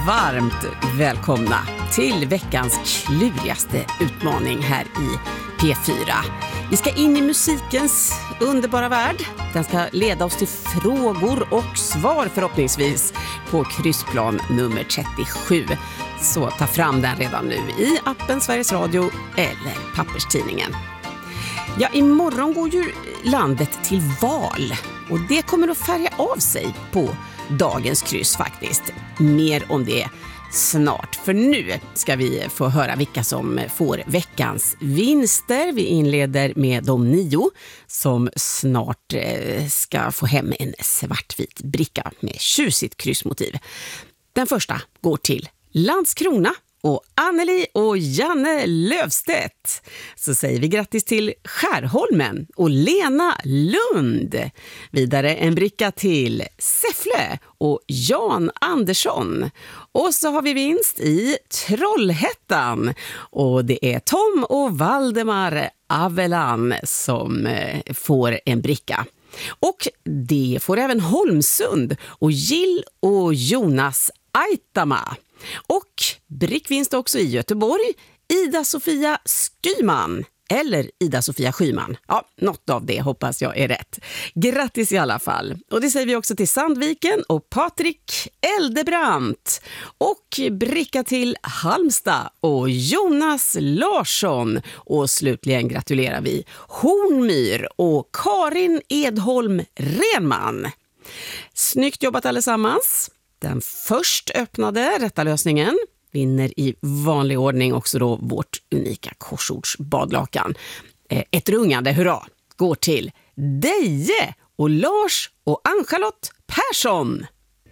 varmt välkomna till veckans klurigaste utmaning här i P4. Vi ska in i musikens underbara värld. Den ska leda oss till frågor och svar förhoppningsvis på kryssplan nummer 37. Så ta fram den redan nu i appen Sveriges Radio eller papperstidningen. Ja, imorgon går ju landet till val och det kommer att färga av sig på dagens kryss faktiskt. Mer om det snart, för nu ska vi få höra vilka som får veckans vinster. Vi inleder med de 9 som snart ska få hem en svartvit bricka med tjusigt kryssmotiv. Den första går till Landskrona och Anneli och Janne Lövstedt. Så säger vi grattis till Skärholmen och Lena Lund. Vidare en bricka till Säffle och Jan Andersson. Och så har vi vinst i Trollhättan. Och det är Tom och Valdemar Avelan som får en bricka. Och det får även Holmsund och Jill och Jonas Aitama. Och brickvinst också i Göteborg, Ida-Sofia Styman eller Ida-Sofia Skyman. Ja, något av det hoppas jag är rätt. Grattis i alla fall. Och det säger vi också till Sandviken och Patrik Eldebrandt. Och bricka till Halmstad och Jonas Larsson. Och slutligen gratulerar vi Hornmyr och Karin Edholm Renman. Snyggt jobbat allesammans. Den först öppnade rätta lösningen vinner i vanlig ordning också då vårt unika korsordsbadlakan. Ett rungande hurra går till Deje och Lars och Ann-Charlotte Persson.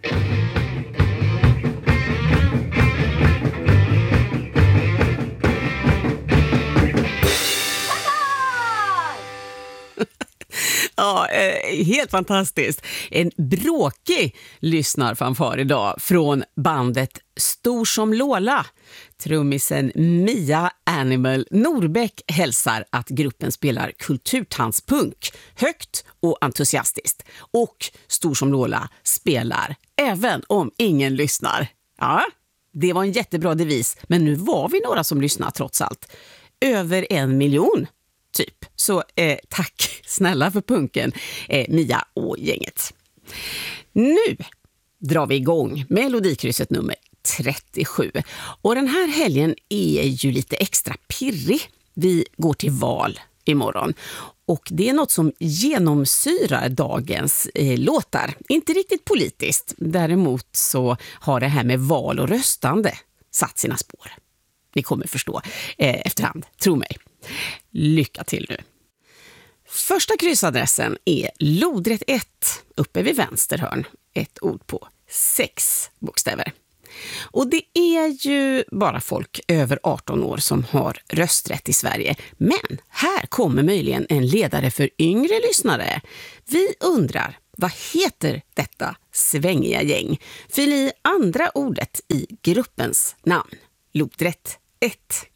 Ja, helt fantastiskt. En bråkig lyssnarfanfar idag från bandet Stor som Lola. Trummisen Mia Animal Norbeck hälsar att gruppen spelar kulturtanspunk högt och entusiastiskt. Och Stor som Lola spelar även om ingen lyssnar. Ja, det var en jättebra devis, men nu var vi några som lyssnar trots allt. Över 1 miljon. Typ. Så tack snälla för punken, Mia och gänget. Nu drar vi igång melodikrysset nummer 37. Och den här helgen är ju lite extra pirrig. Vi går till val imorgon. Och det är något som genomsyrar dagens låtar. Inte riktigt politiskt. Däremot så har det här med val och röstande satt sina spår. Ni kommer förstå efterhand, tro mig. Lycka till nu. Första kryssadressen är lodrätt 1 uppe vid vänster hörn. Ett ord på 6 bokstäver. Och det är ju bara folk över 18 år som har rösträtt i Sverige. Men här kommer möjligen en ledare för yngre lyssnare. Vi undrar, vad heter detta svängiga gäng? Fyll i andra ordet i gruppens namn. Lodrätt 1.